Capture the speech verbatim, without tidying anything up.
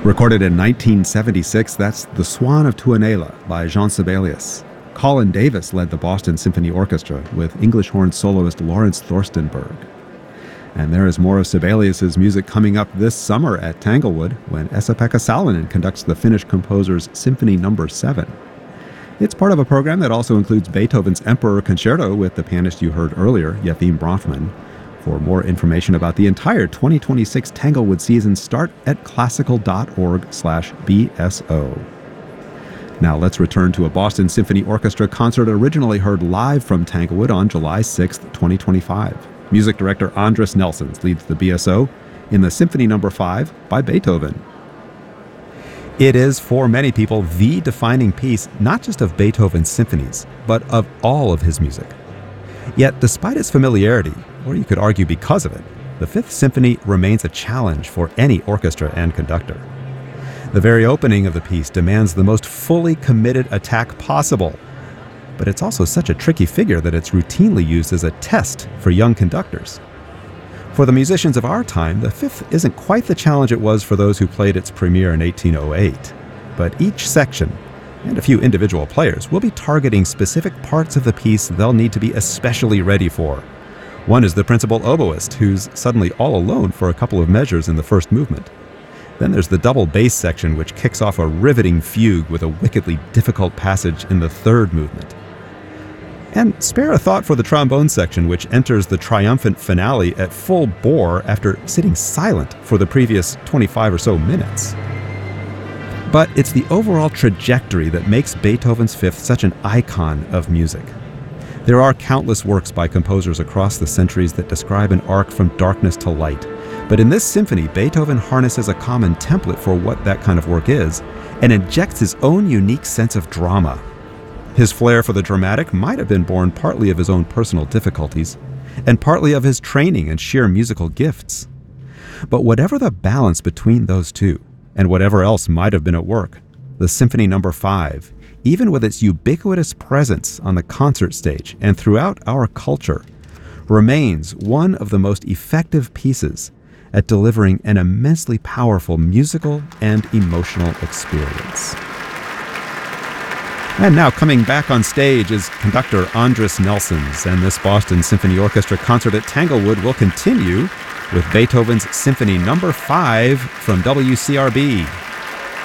Recorded in nineteen seventy-six, that's The Swan of Tuonela by Jean Sibelius. Colin Davis led the Boston Symphony Orchestra with English horn soloist Lawrence Thorstenberg. And there is more of Sibelius's music coming up this summer at Tanglewood when Esa-Pekka Salonen conducts the Finnish composer's Symphony Number seven. It's part of a program that also includes Beethoven's Emperor Concerto with the pianist you heard earlier, Yefim Bronfman. For more information about the entire twenty twenty-six Tanglewood season, start at classical.org slash BSO. Now let's return to a Boston Symphony Orchestra concert originally heard live from Tanglewood on July sixth, twenty twenty-five. Music director Andris Nelsons leads the B S O in the Symphony Number five by Beethoven. It is, for many people, the defining piece not just of Beethoven's symphonies, but of all of his music. Yet, despite its familiarity, or you could argue because of it, the Fifth Symphony remains a challenge for any orchestra and conductor. The very opening of the piece demands the most fully committed attack possible, but it's also such a tricky figure that it's routinely used as a test for young conductors. For the musicians of our time, the Fifth isn't quite the challenge it was for those who played its premiere in eighteen oh eight, but each section, and a few individual players, will be targeting specific parts of the piece they'll need to be especially ready for. One is the principal oboist, who's suddenly all alone for a couple of measures in the first movement. Then there's the double bass section, which kicks off a riveting fugue with a wickedly difficult passage in the third movement. And spare a thought for the trombone section, which enters the triumphant finale at full bore after sitting silent for the previous twenty-five or so minutes. But it's the overall trajectory that makes Beethoven's Fifth such an icon of music. There are countless works by composers across the centuries that describe an arc from darkness to light. But in this symphony, Beethoven harnesses a common template for what that kind of work is and injects his own unique sense of drama. His flair for the dramatic might have been born partly of his own personal difficulties and partly of his training and sheer musical gifts. But whatever the balance between those two, and whatever else might have been at work, the Symphony Number five, even with its ubiquitous presence on the concert stage and throughout our culture, remains one of the most effective pieces at delivering an immensely powerful musical and emotional experience. And now coming back on stage is conductor Andris Nelsons, and this Boston Symphony Orchestra concert at Tanglewood will continue with Beethoven's Symphony Number five from W C R B.